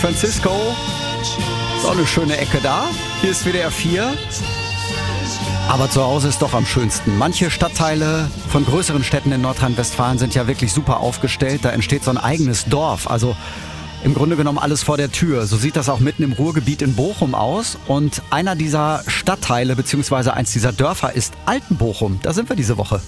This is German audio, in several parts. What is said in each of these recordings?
Francisco, ist auch eine schöne Ecke da. Hier ist WDR 4. Aber zu Hause ist doch am schönsten. Manche Stadtteile von größeren Städten in Nordrhein-Westfalen sind ja wirklich super aufgestellt. Da entsteht so ein eigenes Dorf. Also im Grunde genommen alles vor der Tür. So sieht das auch mitten im Ruhrgebiet in Bochum aus. Und einer dieser Stadtteile bzw. eins dieser Dörfer ist Altenbochum. Da sind wir diese Woche.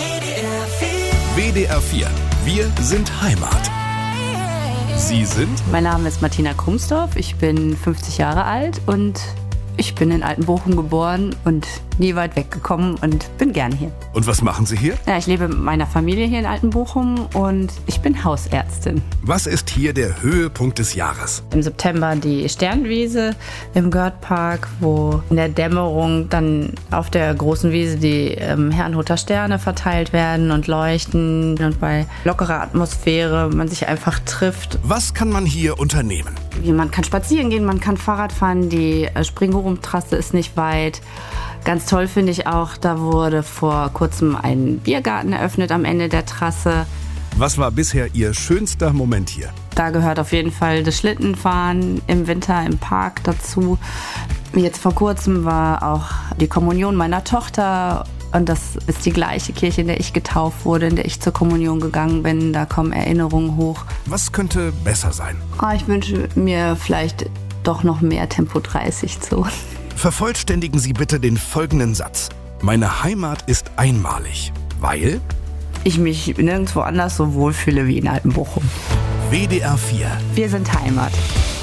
WDR 4. Wir sind Heimat. Sie sind? Mein Name ist Martina Krumsdorf, ich bin 50 Jahre alt und ich bin in Altenbochum geboren und nie weit weggekommen und bin gerne hier. Und was machen Sie hier? Ja, ich lebe mit meiner Familie hier in Altenbochum und ich bin Hausärztin. Was ist hier der Höhepunkt des Jahres? Im September die Sternwiese im Gördpark, wo in der Dämmerung dann auf der großen Wiese die Herrnhuter Sterne verteilt werden und leuchten und bei lockerer Atmosphäre man sich einfach trifft. Was kann man hier unternehmen? Man kann spazieren gehen, man kann Fahrrad fahren, die Springorum-Trasse ist nicht weit. Ganz toll finde ich auch, da wurde vor kurzem ein Biergarten eröffnet am Ende der Trasse. Was war bisher Ihr schönster Moment hier? Da gehört auf jeden Fall das Schlittenfahren im Winter im Park dazu. Jetzt vor kurzem war auch die Kommunion meiner Tochter. Und das ist die gleiche Kirche, in der ich getauft wurde, in der ich zur Kommunion gegangen bin. Da kommen Erinnerungen hoch. Was könnte besser sein? Ich wünsche mir vielleicht doch noch mehr Tempo 30 zu. Vervollständigen Sie bitte den folgenden Satz. Meine Heimat ist einmalig, weil ich mich nirgendwo anders so wohlfühle wie in Altenbochum. WDR 4. Wir sind Heimat.